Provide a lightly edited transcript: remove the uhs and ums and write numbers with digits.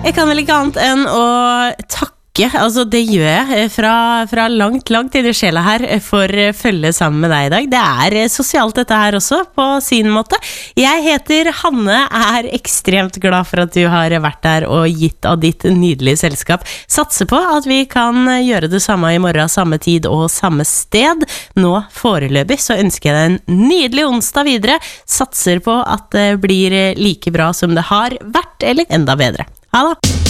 Jeg kan vel ikke annet enn å takke, altså det gjør jeg fra langt inn i sjela her for følge sammen med deg i dag. Det sosialt dette her også, på sin måte. Jeg heter Hanne, ekstremt glad for at du har vært der og gitt av ditt nydelige selskap. Satser på at vi kan gjøre det samme i morgen, samme tid og samme sted. Nå foreløpig så ønsker jeg deg en nydelig onsdag videre. Satser på at det blir like bra som det har vært, eller enda bedre. Ha da!